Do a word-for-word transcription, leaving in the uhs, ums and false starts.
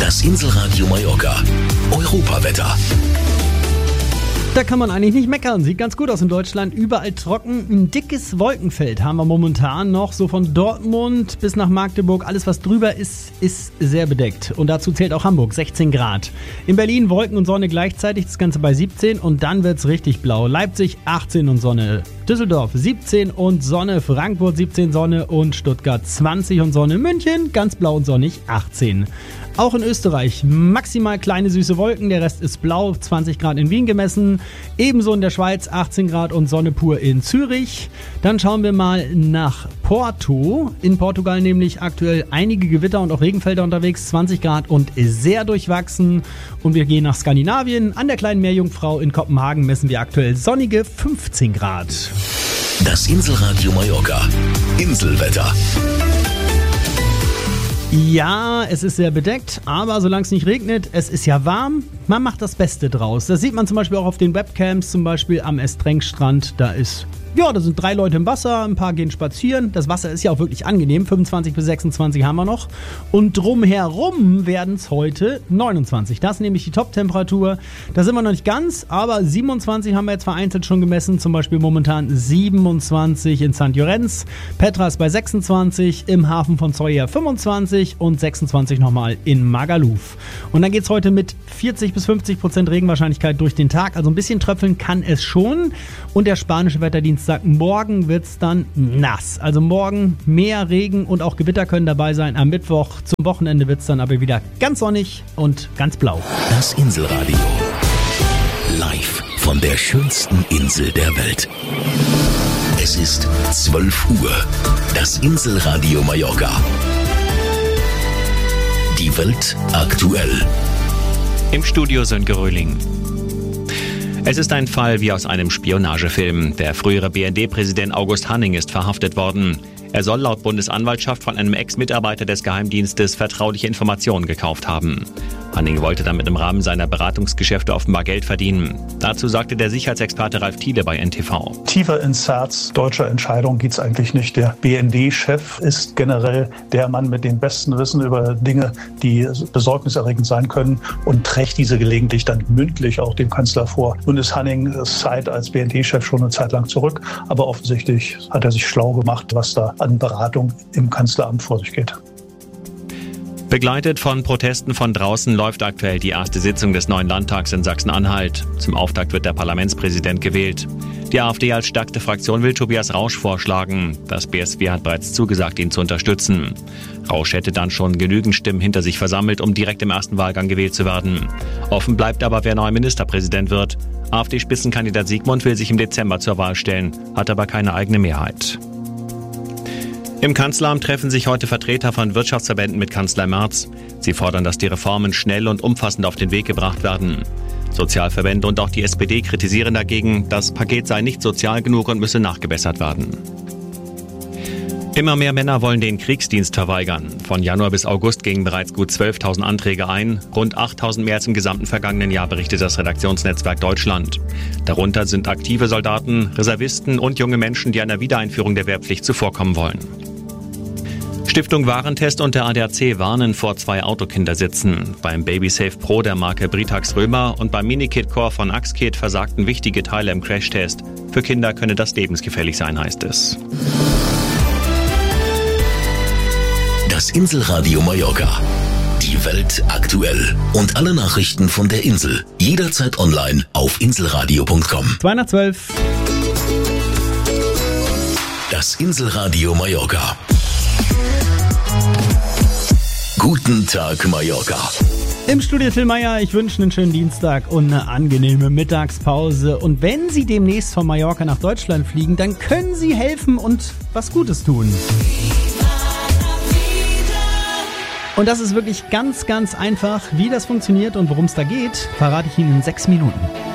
Das Inselradio Mallorca. Europawetter. Da kann man eigentlich nicht meckern. Sieht ganz gut aus in Deutschland. Überall trocken. Ein dickes Wolkenfeld haben wir momentan noch. So von Dortmund bis nach Magdeburg. Alles, was drüber ist, ist sehr bedeckt. Und dazu zählt auch Hamburg. sechzehn Grad. In Berlin Wolken und Sonne gleichzeitig. Das Ganze bei siebzehn. Und dann wird's richtig blau. Leipzig achtzehn und Sonne. Düsseldorf siebzehn und Sonne. Frankfurt siebzehn Sonne. Und Stuttgart zwanzig und Sonne. München ganz blau und sonnig achtzehn. Auch in Österreich maximal kleine süße Wolken, der Rest ist blau, zwanzig Grad in Wien gemessen. Ebenso in der Schweiz achtzehn Grad und Sonne pur in Zürich. Dann schauen wir mal nach Porto. In Portugal nämlich aktuell einige Gewitter und auch Regenfelder unterwegs, zwanzig Grad und sehr durchwachsen. Und wir gehen nach Skandinavien. An der kleinen Meerjungfrau in Kopenhagen messen wir aktuell sonnige fünfzehn Grad. Das Inselradio Mallorca. Inselwetter. Ja, es ist sehr bedeckt, aber solange es nicht regnet, es ist ja warm, man macht das Beste draus. Das sieht man zum Beispiel auch auf den Webcams, zum Beispiel am Estrenk-Strand, da ist... Ja, da sind drei Leute im Wasser, ein paar gehen spazieren. Das Wasser ist ja auch wirklich angenehm. fünfundzwanzig bis sechsundzwanzig haben wir noch. Und drumherum werden es heute neunundzwanzig. Das ist nämlich die Top-Temperatur. Da sind wir noch nicht ganz, aber siebenundzwanzig haben wir jetzt vereinzelt schon gemessen. Zum Beispiel momentan siebenundzwanzig in Sankt Jorenz. Petra ist bei sechsundzwanzig, im Hafen von Soia fünfundzwanzig und sechsundzwanzig nochmal in Magaluf. Und dann geht es heute mit vierzig bis fünfzig Prozent Regenwahrscheinlichkeit durch den Tag. Also ein bisschen tröpfeln kann es schon. Und der spanische Wetterdienst sagt, morgen wird es dann nass. Also morgen mehr Regen und auch Gewitter können dabei sein. Am Mittwoch zum Wochenende wird es dann aber wieder ganz sonnig und ganz blau. Das Inselradio. Live von der schönsten Insel der Welt. Es ist zwölf Uhr. Das Inselradio Mallorca. Die Welt aktuell. Im Studio Sönke Röhling. Es ist ein Fall wie aus einem Spionagefilm. Der frühere B N D-Präsident August Hanning ist verhaftet worden. Er soll laut Bundesanwaltschaft von einem Ex-Mitarbeiter des Geheimdienstes vertrauliche Informationen gekauft haben. Hanning wollte damit im Rahmen seiner Beratungsgeschäfte offenbar Geld verdienen. Dazu sagte der Sicherheitsexperte Ralf Thiele bei N T V. Tiefer ins Herz deutscher Entscheidungen geht's eigentlich nicht. Der B N D-Chef ist generell der Mann mit dem besten Wissen über Dinge, die besorgniserregend sein können und trägt diese gelegentlich dann mündlich auch dem Kanzler vor. Nun ist Hanning Zeit als B N D-Chef schon eine Zeit lang zurück, aber offensichtlich hat er sich schlau gemacht, was da an Beratung im Kanzleramt vor sich geht. Begleitet von Protesten von draußen läuft aktuell die erste Sitzung des neuen Landtags in Sachsen-Anhalt. Zum Auftakt wird der Parlamentspräsident gewählt. Die AfD als stärkste Fraktion will Tobias Rausch vorschlagen. Das B S W hat bereits zugesagt, ihn zu unterstützen. Rausch hätte dann schon genügend Stimmen hinter sich versammelt, um direkt im ersten Wahlgang gewählt zu werden. Offen bleibt aber, wer neuer Ministerpräsident wird. AfD-Spitzenkandidat Sigmund will sich im Dezember zur Wahl stellen, hat aber keine eigene Mehrheit. Im Kanzleramt treffen sich heute Vertreter von Wirtschaftsverbänden mit Kanzler Merz. Sie fordern, dass die Reformen schnell und umfassend auf den Weg gebracht werden. Sozialverbände und auch die S P D kritisieren dagegen, das Paket sei nicht sozial genug und müsse nachgebessert werden. Immer mehr Männer wollen den Kriegsdienst verweigern. Von Januar bis August gingen bereits gut zwölftausend Anträge ein. Rund achttausend mehr als im gesamten vergangenen Jahr, berichtet das Redaktionsnetzwerk Deutschland. Darunter sind aktive Soldaten, Reservisten und junge Menschen, die einer Wiedereinführung der Wehrpflicht zuvorkommen wollen. Stiftung Warentest und der A D A C warnen vor zwei Autokindersitzen. Beim Babysafe Pro der Marke Britax Römer und beim Minikit Core von Axkit versagten wichtige Teile im Crashtest. Für Kinder könne das lebensgefährlich sein, heißt es. Das Inselradio Mallorca. Die Welt aktuell. Und alle Nachrichten von der Insel. Jederzeit online auf inselradio punkt com. zwei nach zwölf. Das Inselradio Mallorca. Guten Tag, Mallorca. Im Studio Till Meyer, ich wünsche einen schönen Dienstag und eine angenehme Mittagspause. Und wenn Sie demnächst von Mallorca nach Deutschland fliegen, dann können Sie helfen und was Gutes tun. Und das ist wirklich ganz, ganz einfach. Wie das funktioniert und worum es da geht, verrate ich Ihnen in sechs Minuten.